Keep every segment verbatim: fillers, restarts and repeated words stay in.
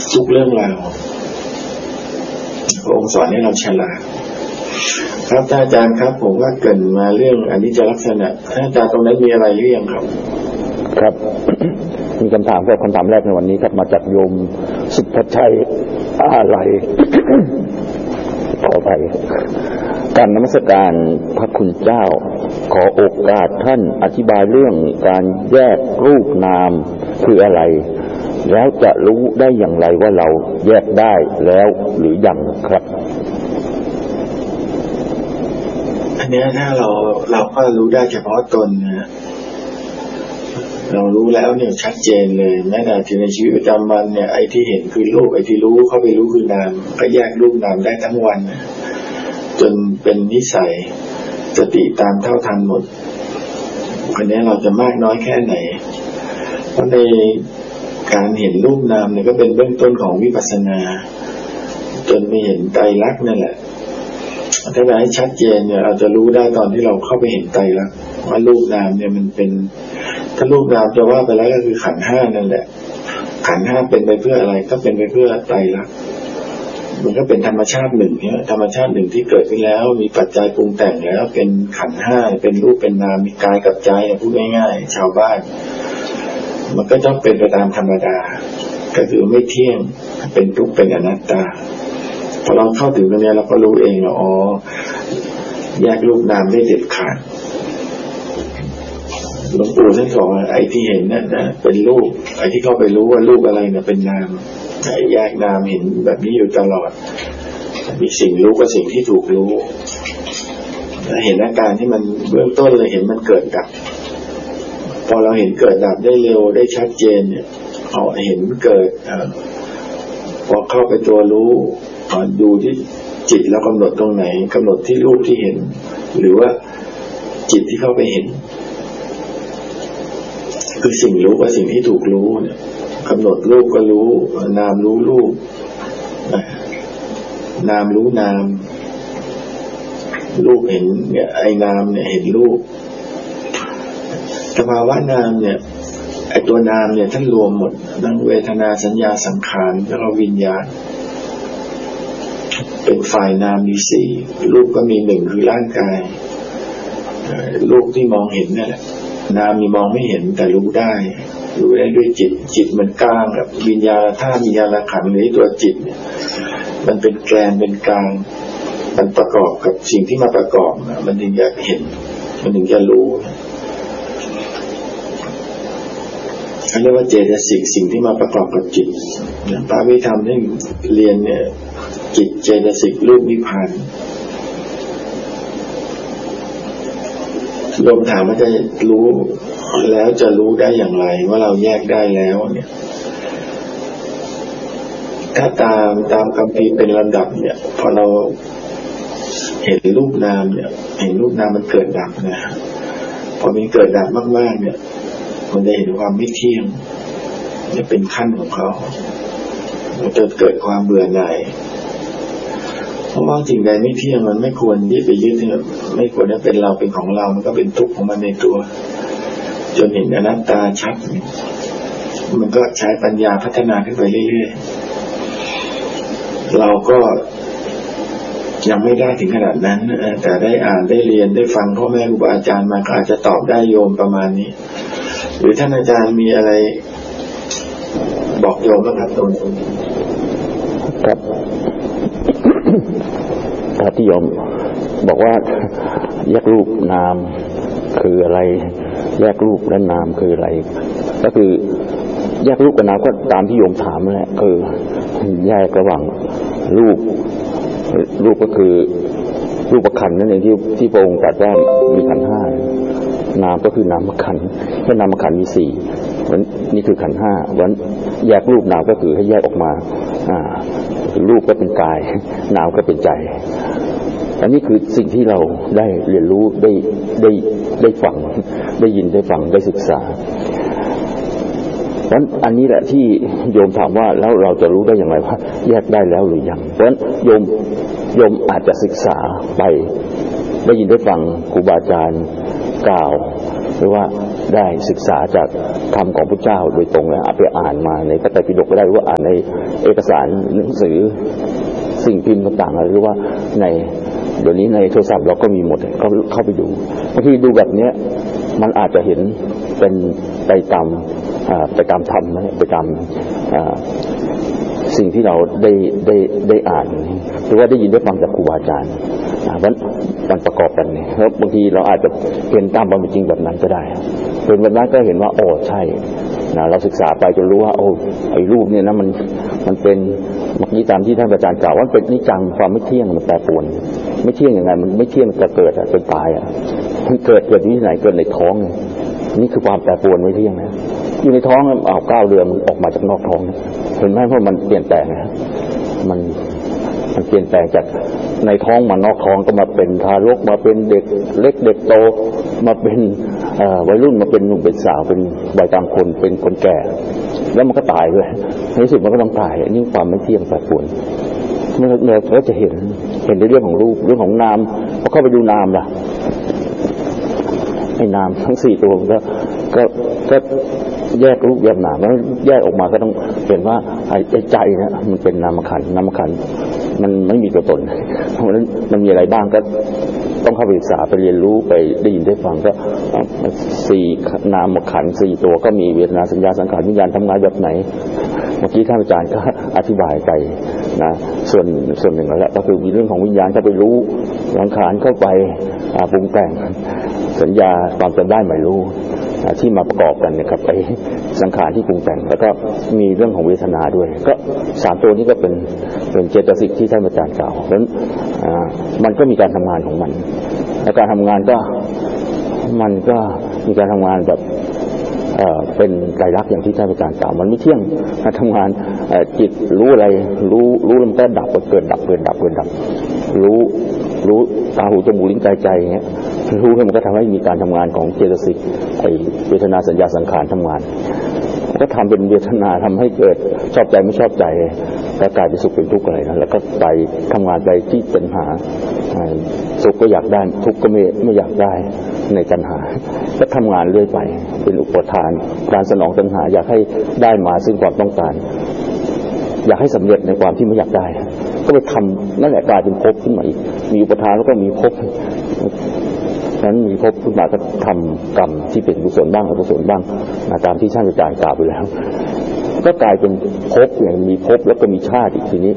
ทุกเรื่องราวพระองค์สอนให้เราฉลาดครับอาจารย์ครับผมว่าเกริ่นมาเรื่องอนิจจลักษณะอาจารย์ตรงนั้นมีอะไรหรือยังครับครับ มีคำถามก็คำถามแรกในวันนี้ครับมาจากโยมสุภชัยอะไร ขอไปการนมัสการพระคุณเจ้าขอโอกาสท่านอธิบายเรื่องการแยกรูปนามคืออะไรแล้วจะรู้ได้อย่างไรว่าเราแยกได้แล้วหรือยังครับอันนี้ถ้าเราเราก็รู้ได้เฉพาะตนนะเรารู้แล้วเนี่ยชัดเจนเลยแม้แต่ในชีวิตประจำวันเนี่ยไอ้ที่เห็นคือรูปไอ้ที่รู้เข้าไปรู้คือนามก็แยกรูปนามได้ทั้งวันจนเป็นนิสัยสติตามเท่าทันหมดอันนี้เราจะมากน้อยแค่ไหนเพราะในการเห็นรูปนามเนี่ยก็เป็นเบื้องต้นของวิปัสสนาจนไม่เห็นไตรลักษณ์นั่นแหละถ้าให้ชัดเจนเนี่ยเราจะรู้ได้ตอนที่เราเข้าไปเห็นไตรลักษณ์ว่ารูปนามเนี่ยมันเป็นถ้ารูปนามจะว่าไปแล้วก็คือขันธ์ห้านั่นแหละขันธ์ห้าเป็นไปเพื่ออะไรก็เป็นไปเพื่อไตรลักษณ์มันก็เป็นธรรมชาติหนึ่งเนี่ยธรรมชาติหนึ่งที่เกิดขึ้นแล้วมีปัจจัยปรุงแต่งแล้วเป็นขันธ์ห้าเป็นรูปเป็นนามมีกายกับใจพูดง่ายๆชาวบ้านมันก็ต้องเป็นไปตามธรรมดาก็คือไม่เที่ยงเป็นทุกข์เป็นอนัตตาพอเราเข้าถึงตรงนี้เราก็รู้เองว่าอ๋อแยกรูปนามได้เด็ดขาดหลวงปู่ท่านบอกว่าไอ้ที่เห็นนั่นนะเป็นรูปไอ้ที่เข้าไปรู้ว่ารูปอะไรเนี่ยเป็นนามไอ้แยกนามเห็นแบบนี้อยู่ตลอดมีสิ่งรู้กับสิ่งที่ถูกรู้เห็นอาการที่มันเบื้องต้นเลยเห็นมันเกิดดับพอเราเห็นเกิดดับได้เร็วได้ชัดเจนเนี่ยเอาเห็นเกิดพอเข้าไปตัวรู้ดูที่จิตแล้วกำหนดตรงไหนกำหนดที่รูปที่เห็นหรือว่าจิตที่เข้าไปเห็นคือสิ่งรู้กับสิ่งที่ถูกรู้เนี่ยกำหนดรูปก็รู้นามรู้รูปนามรู้นามรูปเห็นเนี่ยไอ้นามเนี่ยเห็นรูปสภาวะนามเนี่ยไอ้ตัวนามเนี่ยท่านรวมหมดทั้งเวทนาสัญญาสังขารแล้วก็วิญญาณเป็นฝ่ายนามมีสี่รูปก็มีหนึ่งคือร่างกายรูปที่มองเห็นนั่นแหละนามมีมองไม่เห็นแต่รู้ได้รู้ได้ด้วยจิตจิตมันกลางกับวิญญาณธาตุวิญญาณขันธ์หรือตัวจิตเนี่ยมันเป็นแกนเป็นกลางมันประกอบกับสิ่งที่มาประกอบมันถึงจะเห็นมันถึงจะรู้เขาเรียกว่าเจตสิกสิ่งที่มาประกอบกับจิตพระวิธรรมที่เรียนเนี่ยจิตเจตสิกรูปนิพพานรวมถามว่าจะรู้แล้วจะรู้ได้อย่างไรว่าเราแยกได้แล้วเนี่ยถ้าตามตามคัมภีร์เป็นลำดับเนี่ยพอเราเห็นรูปนามเนี่ยเห็นรูปนามมันเกิดดับนะพอมันเกิดดับมากๆเนี่ยมันจะเห็นความไม่เที่ยงเนี่ยเป็นขั้นของเขามันจะเกิดความเบื่อหน่ายเพราะว่าสิ่งใดไม่เที่ยงมันไม่ควรที่ไปยึดเนี่ยไม่ควรจะเป็นเราเป็นของเรามันก็เป็นทุกข์ของมันในตัวจนเห็นอนัตตาชัดมันก็ใช้ปัญญาพัฒนาขึ้นไปเรื่อยๆเราก็ยังไม่ได้ถึงขนาดนั้นแต่ได้อ่านได้เรียนได้ฟังพ่อแม่ครูบาอาจารย์มาก็อาจจะตอบได้โยมประมาณนี้หรือท่านอาจารย์มีอะไรบอกโยมบ้างครับตรงนี้ครับพระที่โยมบอกว่าแยกรูปนามคืออะไรแยกรูปและนามคืออะไรก็คือแยกรูปกับนามก็ตามที่โยมถามนั่นแหละคือแยกระหว่างรูปรูปก็คือรูปขันธ์นั่นเองที่ที่พระองค์ตรัสว่ามีขันธ์ห้านามก็คือนามขันธ์แค่นามขันธ์มีสี่วันนี่คือขันธ์ห้าวันแยกรูปนามก็คือให้แยกออกมาอ่ารูปก็เป็นกายนามก็เป็นใจอันนี้คือสิ่งที่เราได้เรียนรู้ได้ได้ได้ฟังได้ยินได้ฟังได้ศึกษาเพราะอันนี้แหละที่โยมถามว่าแล้วเราจะรู้ได้อย่างไรว่าแยกได้แล้วหรือยังเพราะฉะนั้นโยมโยมอาจจะศึกษาไปได้ยินได้ฟังครูบาอาจารย์กล่าวหรือว่าได้ศึกษาจากธรรมของพระเจ้าโดยตรงแล้วไปอ่านมาในพระไตรปิฎกก็ได้หรือว่าอ่านในเอกสารหนังสือสิ่งพิมพ์ต่างๆหรือว่าในเดี๋ยวนี้ในโทรศัพท์เราก็มีหมดก็เข้าไปดูบางทีดูแบบนี้มันอาจจะเห็นเป็นไปตามไปตามธรรมนะไปตามสิ่งที่เราได้ได้ได้อ่านหรือว่าได้ยินได้ฟังจากครูบาอาจารย์มันมันประกอบกันเนี่ยแล้วบางทีเราอาจจะเห็นตามความเป็นจริงแบบนั้นก็ได้เป็นแบบนั้นก็เห็นว่าโอ้ใช่นะเราศึกษาไปจนรู้ว่าโอ้ไอ้รูปเนี่ยนะมันมันเป็นเมื่อกี้ตามที่ท่านอาจารย์กล่าวว่าเป็นนิจังความไม่เที่ยงมันแปรปรวนไม่เที่ยงยังไงมันไม่เที่ยงจะเกิดอ่ะเป็นตายอ่ะมันเกิดเกิดที่ไหนเกิดในท้องนี่คือความแปรปรวนไม่เที่ยงนะอยู่ในท้องเอาเก้าเดือนออกมาจากนอกท้องเห็นไหมว่ามันเปลี่ยนแปลงนะมันมันเปลี่ยนแปลงจากในท้องมานอกท้องก็มาเป็นทารกมาเป็นเด็กเล็กเด็กโตมาเป็นวัยรุ่นมาเป็นหนุ่มเป็นสาวเป็นวัยกลางคนเป็นคนแก่แล้วมันก็ตายด้วยในที่สุดมันก็ต้องตายนี่ความไม่เที่ยงแปรปรวนเมื่อเราจะเห็นเห็นในเรื่องของรูปเรื่องของนามพอเข้าไปดูนามล่ะไอ้นามทั้งสี่ตัวก็ก็ก็แยกรูปแยกนามแล้วแยกออกมาก็ต้องเห็นว่าไอ้ใจเนี่ยมันเป็นนามขันธ์นามขันธ์มันไม่มีตัวตนเพราะฉะนั้นมันมีอะไรบ้างก็ต้องเข้าไปศึกษาไปเรียนรู้ไปได้ยินได้ฟังก็สี่นามขันธ์สี่ตัวก็มีเวทนาสัญญาสังขารวิญญาณทำงานแบบไหนเมื่อกี้ท่านอาจารย์ก็อธิบายไปนะส่วนส่วนหนึ่งแล้วแหละก็คือมีเรื่องของวิญญาณเข้าไปรู้สังขารเข้าไปปรุงแต่งสัญญาความจำได้หมายรู้ที่มาประกอบกันเนี่ยกับไอ้สังขารที่ปรุงแต่งแล้วก็มีเรื่องของเวทนาด้วยก็สามตัวนี้ก็เป็นเป็นเจตสิกที่ท่านอาจารย์กล่าวเพราะฉะนั้นมันก็มีการทำงานของมันและการทำงานก็มันก็มีการทำงานแบบเอ่อเป็นไตรลักษณ์อย่างที่ท่านอาจารย์กล่าวมันไม่เที่ยงการทำงานจิตรู้อะไรรู้รู้แล้วมันก็ดับเกิดดับเกิดดับเกิดดับรู้รู้ตาหูจมูกลิ้นกายใจอย่างเงี้ยรู้ให้มันก็ทำให้มีการทำงานของเจตสิกไอเวทนาสัญญาสังขารทำงานมันก็ทำเป็นเวทนาทำให้เกิดชอบใจไม่ชอบใจแล้วกลายเป็นสุขเป็นทุกข์อะไรนะแล้วก็ไปทำงานไปที่ตัณหาสุขก็อยากได้ทุกข์ก็ไม่ไม่อยากได้ในตัณหาก็ทำงานเรื่อยไปเป็นอุปทานการสนองตัณหาอยากให้ได้มาซึ่งความต้องการอยากให้สำเร็จในความที่ไม่อยากได้ก็ไปทำนั่นแหละกลายเป็นภพขึ้นมาอีกมีอุปทานแล้วก็มีภพนั้นมีภพขึ้นมาก็ทำกรรมที่เป็นกุศลบ้างอกุศลบ้างตามที่ท่านอาจารย์กล่าวไปแล้วก็กลายเป็นภพอย่างมีภพแล้วก็มีชาติอีกทีนี้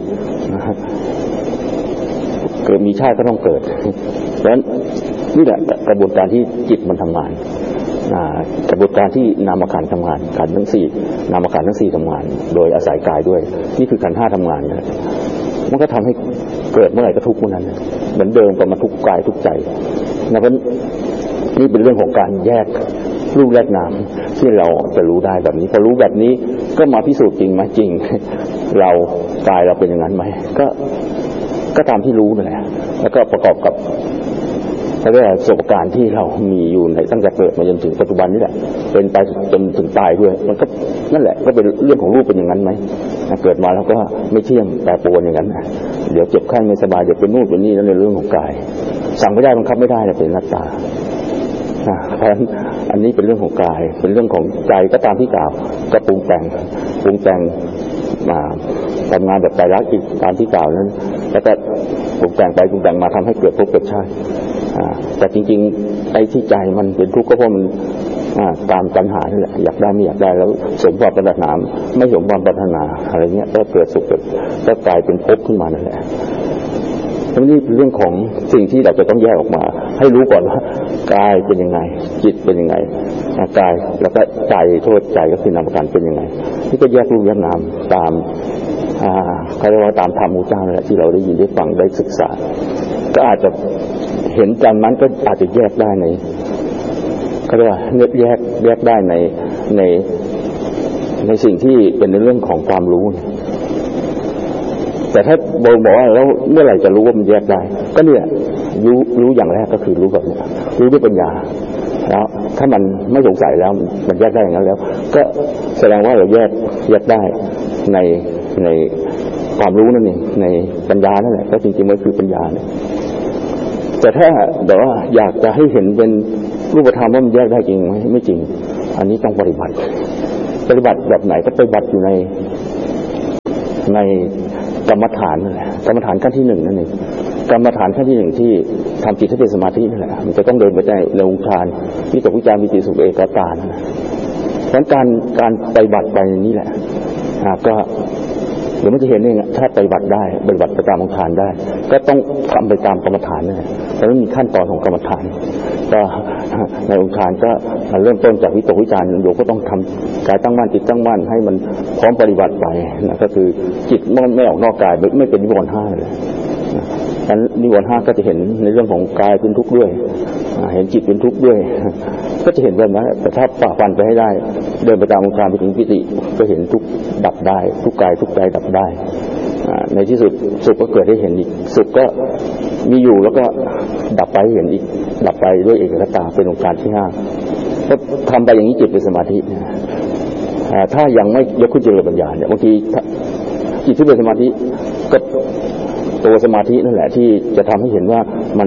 เกิดมีชาติก็ต้องเกิดดังนั้นนี่แหละกระบวนการที่จิตมันทำงานกระบวนการที่นามขันธ์ทำงานขันธ์ทั้งสี่นามขันธ์ทั้งสี่ทำงานโดยอาศัยกายด้วยนี่คือขันธ์ห้าทำงานนะมันก็ทำให้เกิดเมื่อไหร่ก็ทุกข์เมื่อนั้นเหมือนเดิมก็มาทุกข์กายทุกข์ใจนะเพราะนี่เป็นเรื่องของการแยกรูปแยกนามที่เราจะรู้ได้แบบนี้พอรู้แบบนี้ก็มาพิสูจน์จริงไหมจริงเรากายเราเป็นอย่างนั้นไหมก็ก็ตามที่รู้นั่นแหละแล้วก็ประกอบกับแล้วก็ประสบการณ์ที่เรามีอยู่ในตั้งแต่เกิดมาจนถึงปัจจุบันนี่แหละเป็นไปจนถึงตายด้วยมันก็นั่นแหละก็เป็นเรื่องของรูปเป็นอย่างนั้นไหมเกิดมาแล้วก็ไม่เที่ยงแปรปรวนอย่างนั้นเดี๋ยวเจ็บไข้ไม่สบายเดี๋ยวเป็นนู่นเป็นนี่นั่นในเรื่องของกายสั่งไม่ได้บังคับไม่ได้เป็นอนัตตาเพราะฉะนั้นอันนี้เป็นเรื่องของกายเป็นเรื่องของใจก็ตามที่กล่าวก็ปรุงแต่งปรุงแต่งมาทำงานแบบไตรลักษณ์อีกตามที่กล่าวนั้นแล้วก็ปรุงแต่งไปปรุงแต่งมาทำให้เกิดภพเกิดชาติแต่จริงๆไอ้ที่ใจมันเป็นทุกข์ก็เพราะมันตามตัณหานี่แหละอยากได้ไม่อยากได้แล้วสมความปรารถนาไม่สมความปรารถนาอะไรเงี้ยก็เกิดสุขเกิดก็กลายเป็นภพขึ้นมานั่นแหละนี่เป็นเรื่องของสิ่งที่เราจะต้องแยกออกมาให้รู้ก่อนว่ากายเป็นยังไงจิตเป็นยังไงกายแล้วก็ใจโทษใจก็คือนามขันธ์เป็นยังไงนี่ก็แยกรูปแยกนามตามเขาเรียกว่าตามธรรมของเจ้าแหละที่เราได้ยินได้ฟังได้ศึกษาก็อาจจะเห็นจากนั้นก็อาจจะแยกได้ในเขาเรียกว่าแยกแยกได้ในในในสิ่งที่เป็นในเรื่องของความรู้แต่ถ้าบอกว่าแล้วเมื่อไหร่จะรู้ว่ามันแยกได้ก็เนี่ยรู้รู้อย่างแรกก็คือรู้แบบนี้รู้ด้วยปัญญาแล้วถ้ามันไม่สงสัยแล้วมันแยกได้อย่างนั้นแล้วก็แสดงว่าเราแยกแยกได้ในในความรู้นั่นเองในปัญญานั่นแหละก็จริงๆมันคือปัญญาเนี่ยแต่ถ้าเดี๋ยวว่าอยากจะให้เห็นเป็นรูปธรรมว่ามันแยกได้จริงไหมไม่จริงอันนี้ต้องปฏิบัติปฏิบัติแบบไหนก็ปฏิบัติอยู่ในในกรรมฐานนั่นแหละกรรมฐานขั้นที่หนึ่งนั่นเองกรรมฐานขั้นที่หนึ่งที่ทำจิตให้เป็นสมาธินั่นแหละมันจะต้องเดินไปในในองค์ฌานวิตกวิจารมีจิตสุขเอกตานะเพราะการการปฏิบัติไปนี่แหละก็เดี๋ยวมันจะเห็นเองถ้าปฏิบัติได้ปฏิบัติไปตามองค์ฌานได้ก็ต้องทำไปตามกรรมฐานนั่นแหละแต่ไม่มีขั้นตอนของกรรมฐานก็ในองค์ฌานก็เริ่มต้นจากวิตกวิจารโยมก็ต้องทำกายตั้งมั่นจิตตั้งมั่นให้มันพร้อมปฏิบัติไปนะก็คือจิตไม่ออกนอกกายไม่เป็นนิวรณ์ห้าเลยนั้นนิวรณ์ห้าก็จะเห็นในเรื่องของกายเป็นทุกข์ด้วยเห็นจิตเป็นทุกข์ด้วยก็จะเห็นแบบนั้นแต่ถ้าฝ่าฟันไปให้ได้เดินไปตามองค์ฌานไปถึงปิติก็เห็นทุกข์ดับได้ทุกกายทุกใจดับได้ในที่สุดสุขก็เกิดให้เห็นอีกสุขก็มีอยู่แล้วก็ดับไปเห็นอีกดับไปด้วยเอกคตาเป็นองค์ฌานที่ห้าก็ทำไปอย่างนี้จิตเป็นสมาธิถ้ายังไม่ยกขึ้นเจริญปัญญาเนี่ยบางทีจิตที่เป็นสมาธิก็ตัวสมาธินั่นแหละที่จะทำให้เห็นว่ามัน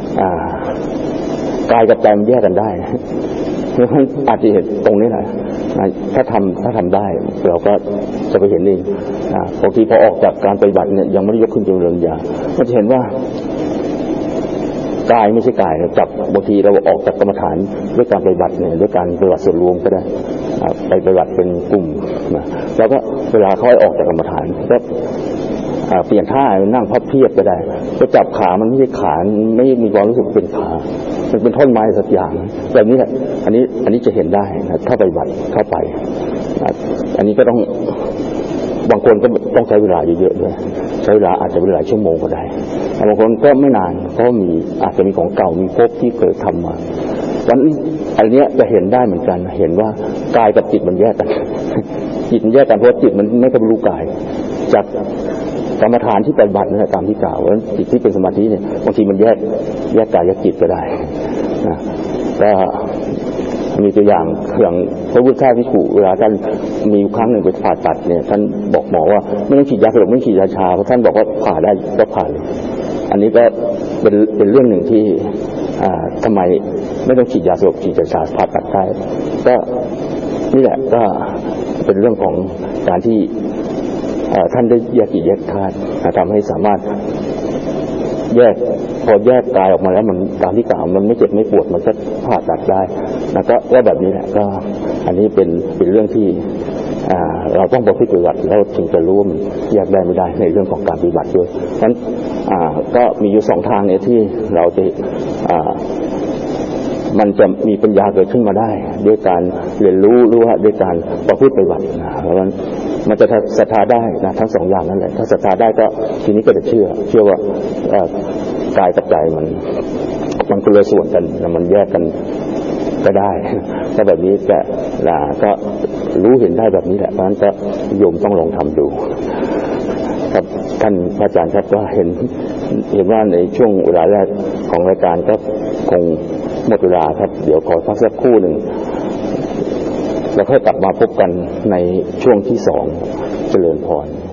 กายกับใจมันแยกกันได้เพราะฉะนั้นอาจจะเห็นตรงนี้แหละถ้าทำถ้าทำได้เราก็จะไปเห็นเองบางทีพอออกจากการปฏิบัติเนี่ยยังไม่ได้ยกขึ้นเจริญปัญญาก็จะเห็นว่ากายไม่ใช่กายจับบางทีเราออกจากกรรมฐานด้วยการปฏิบัติเนี่ยด้วยการปฏิบัติส่วนรวมก็ได้ไปปฏิบัติเป็นกลุ่มนะแล้วก็เวลาเขาให้ออกจากกรรมฐานก็เปลี่ยนท่านั่งพับเพียบก็ได้ก็จับขามันไม่ใช่ขาไม่มีความรู้สึกเป็นขามันเป็นท่อนไม้สักอย่างแบบนี้แหละอันนี้อันนี้จะเห็นได้นะถ้าปฏิบัติเข้าไปอันนี้ก็ต้องบางคนก็ต้องใช้เวลาเยอะๆด้วยใช้เวลาอาจจะเป็นหลายชั่วโมงก็ได้บางคนก็ไม่นานเพราะมีอาจจะมีของเก่ามีภพที่เคยทำมาวันอันนี้จะเห็นได้เหมือนกันเห็นว่ากายกับจิตมันแยกกันจิตมันแยกกันเพราะจิตมันไม่กำรู้กายจากกรรมฐานที่ปฏิบัตินั่นแหละตามที่กล่าวว่าจิตที่เป็นสมาธิเนี่ยบางทีมันแยกแยกกายแยกจิตก็ได้นะก็มีตัวอย่างอย่างพระพุทธเจ้าภิกษุเวลาท่านมีครั้งหนึ่งไปผ่าตัดเนี่ยท่านบอกหมอว่าไม่ต้องฉีดยาสลบไม่ฉีดยาชาเพราะท่านบอกว่าผ่าได้ก็ผ่าเลยอันนี้ก็เป็นเป็นเรื่องหนึ่งที่อ่าทำไมไม่ต้องฉีดยาสลบฉีดยาชาผ่าตัดได้ก็นี่แหละก็เป็นเรื่องของการที่ท่านได้แยกจิตแยกธาตุทำให้สามารถแยกพอแยกกายออกมาแล้วมันตามที่กล่าวมันไม่เจ็บไม่ปวดมันก็ผ่าตัดได้แล้วก็ว่าแบบนี้แหละก็อันนี้เป็นเป็นเรื่องที่เราต้องบอกที่ปฏิบัติแล้วถึงจะรู้ว่ามันแยกได้ไม่ได้ในเรื่องของการปฏิบัติด้วยเพราะฉะนั้นก็มีอยู่สองทางเนี่ยที่เราจะมันจะมีปัญญาเกิดขึ้นมาได้ด้วยการเรียนรู้หรือว่าด้วยการประพฤติปฏิบัติเพราะฉะนั้นมันจะศรัทธาได้นะทั้งสองอย่างนั่นแหละถ้าศรัทธาได้ก็ทีนี้ก็จะเชื่อเชื่อว่ากายกับใจมันมันคนละส่วนกันมันแยกกันก็ได้ถ้าแบบนี้จะก็รู้เห็นได้แบบนี้แหละเพราะฉะนั้นก็โยมต้องลองทำดูครับท่านพระอาจารย์ครับก็เห็นเห็นว่าในช่วงเวลาแรกของรายการก็คงหมดเวลาครับเดี๋ยวขอพักสักครู่หนึ่งแล้วค่อยกลับมาพบกันในช่วงที่สองเจริญพร